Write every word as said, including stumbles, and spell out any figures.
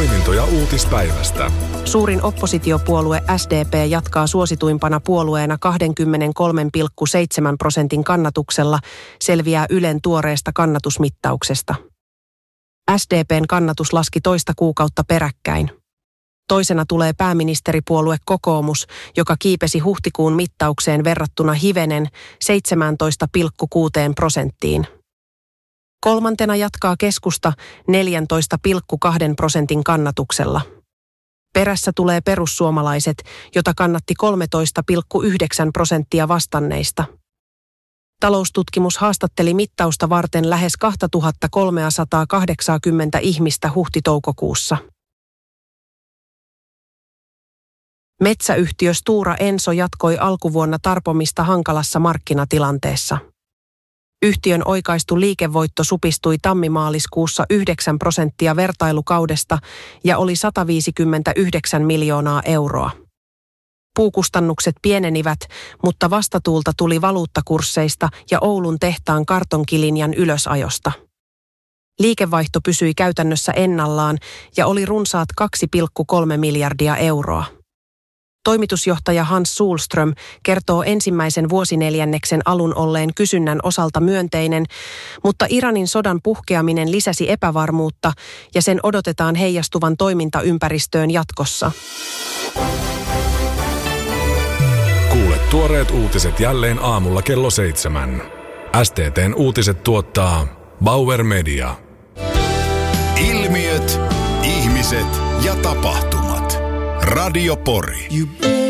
Poimintoja uutispäivästä. Suurin oppositiopuolue S D P jatkaa suosituimpana puolueena kaksikymmentäkolme pilkku seitsemän prosentin kannatuksella, selviää Ylen tuoreesta kannatusmittauksesta. S D P:n kannatus laski toista kuukautta peräkkäin. Toisena tulee pääministeripuolue Kokoomus, joka kiipesi huhtikuun mittaukseen verrattuna hivenen seitsemäntoista pilkku kuusi prosenttiin. Kolmantena jatkaa keskusta neljätoista pilkku kaksi prosentin kannatuksella. Perässä tulee perussuomalaiset, jota kannatti kolmetoista pilkku yhdeksän prosenttia vastanneista. Taloustutkimus haastatteli mittausta varten lähes kaksituhattakolmesataakahdeksankymmentä ihmistä huhti-toukokuussa. Metsäyhtiö Stora Enso jatkoi alkuvuonna tarpomista hankalassa markkinatilanteessa. Yhtiön oikaistu liikevoitto supistui tammi-maaliskuussa yhdeksän prosenttia vertailukaudesta ja oli sata viisikymmentäyhdeksän miljoonaa euroa. Puukustannukset pienenivät, mutta vastatuulta tuli valuuttakursseista ja Oulun tehtaan kartonkilinjan ylösajosta. Liikevaihto pysyi käytännössä ennallaan ja oli runsaat kaksi pilkku kolme miljardia euroa. Toimitusjohtaja Hans Sulström kertoo ensimmäisen vuosineljänneksen alun olleen kysynnän osalta myönteinen, mutta Iranin sodan puhkeaminen lisäsi epävarmuutta ja sen odotetaan heijastuvan toimintaympäristöön jatkossa. Kuule tuoreet uutiset jälleen aamulla kello seitsemän. S T T:n uutiset tuottaa Bauer Media. Ilmiöt, ihmiset ja tapahtumat. Radio Pori.